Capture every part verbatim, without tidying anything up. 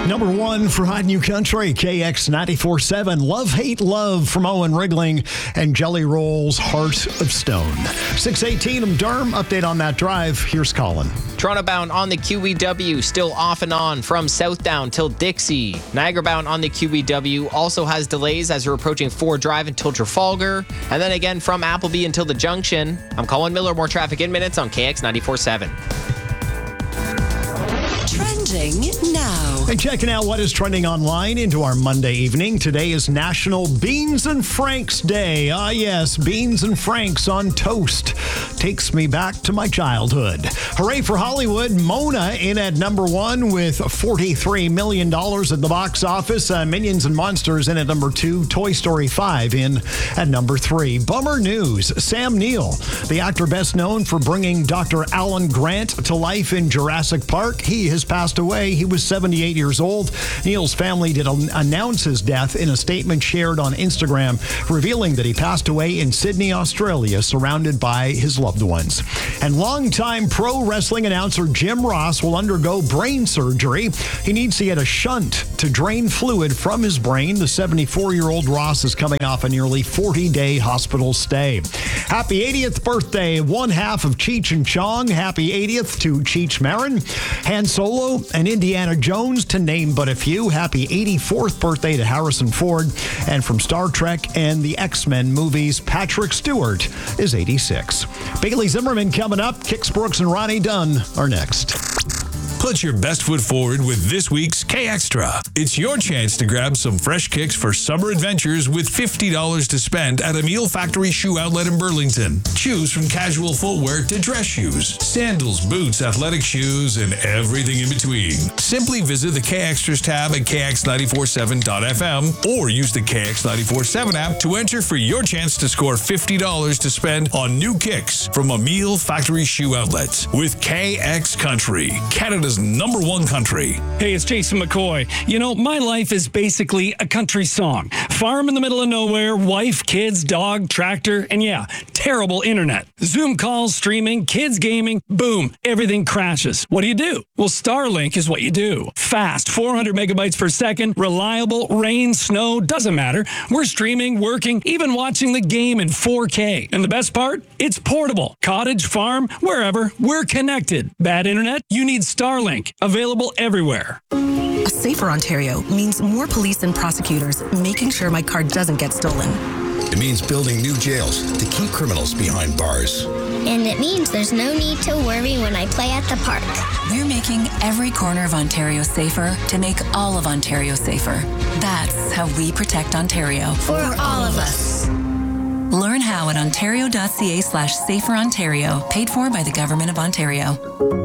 Number one for Hot New Country, K X ninety-four point seven. Love, Hate, Love from Owen Rigling and Jelly Roll's Heart of Stone. six eighteen, I'm Durham. Update on that drive. Here's Colin. Toronto bound on the Q E W, still off and on from Southdown till Dixie. Niagara bound on the Q E W also has delays as you're approaching Ford Drive until Trafalgar. And then again from Appleby until the Junction. I'm Colin Miller. More traffic in minutes on K X ninety-four point seven. Trending now. And checking out what is trending online into our Monday evening. Today is National Beans and Franks Day. Ah, yes, beans and Franks on toast. Takes me back to my childhood. Hooray for Hollywood. Mona in at number one with forty-three million dollars at the box office. Uh, Minions and Monsters in at number two. Toy Story five in at number three. Bummer news. Sam Neill, the actor best known for bringing Doctor Alan Grant to life in Jurassic Park, he has passed away. He was seventy-eight years old. Neil's family did announce his death in a statement shared on Instagram, revealing that he passed away in Sydney, Australia, surrounded by his loved ones. And longtime pro wrestling announcer Jim Ross will undergo brain surgery. He needs to get a shunt to drain fluid from his brain. The seventy-four-year-old Ross is coming off a nearly forty-day hospital stay. Happy eightieth birthday, one half of Cheech and Chong. Happy eightieth to Cheech Marin, Han Solo, and Indiana Jones, to name but a few. Happy eighty-fourth birthday to Harrison Ford. And from Star Trek and the X-Men movies, Patrick Stewart is eighty-six. Bailey Zimmerman coming up. Kix Brooks and Ronnie Dunn are next. Put your best foot forward with this week's K-Extra. It's your chance to grab some fresh kicks for summer adventures with fifty dollars to spend at Emile Factory Shoe Outlet in Burlington. Choose from casual footwear to dress shoes, sandals, boots, athletic shoes, and everything in between. Simply visit the K-Extras tab at K X nine four seven dot F M or use the K X nine four seven app to enter for your chance to score fifty dollars to spend on new kicks from Emile Factory Shoe Outlets with K X Country, Canada's number one country. Hey, it's Jason McCoy. You know, my life is basically a country song. Farm in the middle of nowhere, wife, kids, dog, tractor, and yeah, terrible internet. Zoom calls, streaming, kids gaming, boom, everything crashes. What do you do? Well, Starlink is what you do. Fast, four hundred megabytes per second, reliable, rain, snow, doesn't matter. We're streaming, working, even watching the game in four K. And the best part? It's portable. Cottage, farm, wherever, we're connected. Bad internet? You need Starlink. Available everywhere. A safer Ontario means more police and prosecutors making sure my car doesn't get stolen. It means building new jails to keep criminals behind bars. And it means there's no need to worry when I play at the park. We're making every corner of Ontario safer to make all of Ontario safer. That's how we protect Ontario. For all of us. Learn how at ontario.ca slash safer Ontario. Paid for by the Government of Ontario.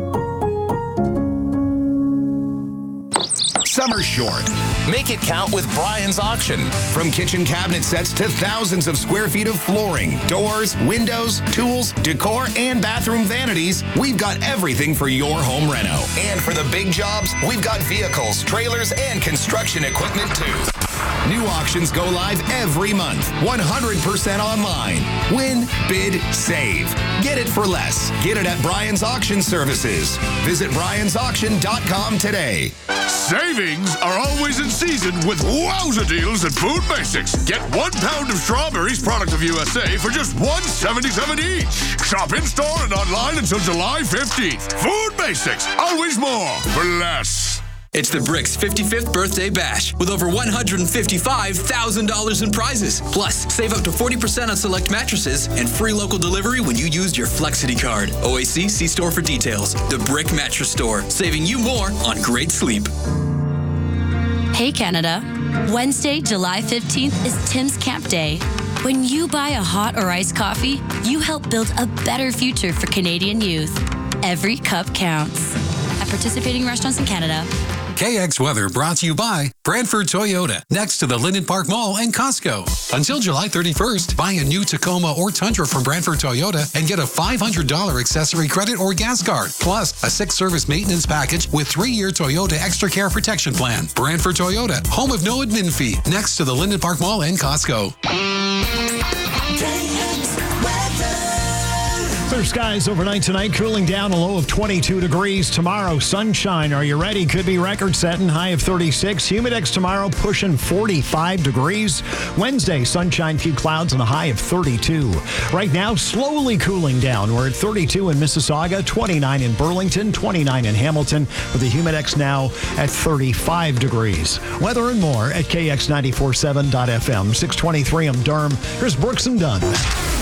Summer short. Make it count with Brian's Auction. From kitchen cabinet sets to thousands of square feet of flooring, doors, windows, tools, decor, and bathroom vanities, we've got everything for your home reno. And for the big jobs, we've got vehicles, trailers, and construction equipment too. New auctions go live every month, one hundred percent online. Win, bid, save. Get it for less. Get it at Brian's Auction Services. Visit brians auction dot com today. Savings are always in season with wowza deals at Food Basics. Get one pound of strawberries, product of U S A, for just one seventy-seven each. Shop in-store and online until July fifteenth. Food Basics, always more for less. It's the Bricks fifty-fifth Birthday Bash with over one hundred fifty-five thousand dollars in prizes. Plus, save up to forty percent on select mattresses and free local delivery when you used your Flexity card. O A C, see store for details. The Brick Mattress Store, saving you more on great sleep. Hey Canada, Wednesday, July fifteenth is Tim's Camp Day. When you buy a hot or iced coffee, you help build a better future for Canadian youth. Every cup counts. At participating restaurants in Canada. K X Weather brought to you by Brantford Toyota, next to the Linden Park Mall and Costco. Until July thirty-first, buy a new Tacoma or Tundra from Brantford Toyota and get a five hundred dollars accessory credit or gas card, plus a six-service maintenance package with three-year Toyota Extra Care Protection Plan. Brantford Toyota, home of no admin fee, next to the Linden Park Mall and Costco. K X Weather. Clear skies overnight tonight, cooling down, a low of twenty-two degrees. Tomorrow, sunshine. Are you ready? Could be record-setting, high of thirty-six. Humidex tomorrow pushing forty-five degrees. Wednesday, sunshine, few clouds, and a high of thirty-two. Right now, slowly cooling down. We're at thirty-two in Mississauga, twenty-nine in Burlington, twenty-nine in Hamilton, with the Humidex now at thirty-five degrees. Weather and more at K X nine four seven dot F M. six twenty-three, I'm Durham. Here's Brooks and Dunn.